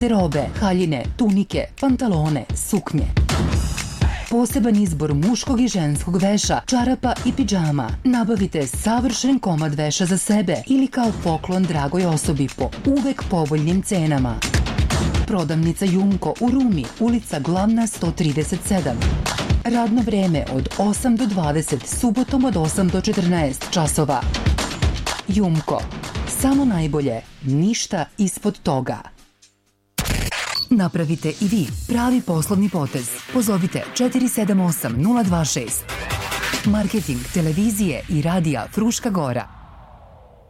robe, haljine, tunike, pantalone, suknje. Poseban izbor muškog i ženskog veša, čarapa i pidžama. Nabavite savršen komad veša za sebe ili kao poklon dragoj osobi po uvek povoljnim cenama. Prodavnica Jumko u Rumi, ulica Glavna 137. Radno vreme od 8 do 20, subotom od 8 do 14 časova. Jumko. Samo najbolje, ništa ispod toga. Napravite i vi pravi poslovni potez. Pozovite 478 026. Marketing televizije i radija Fruška Gora.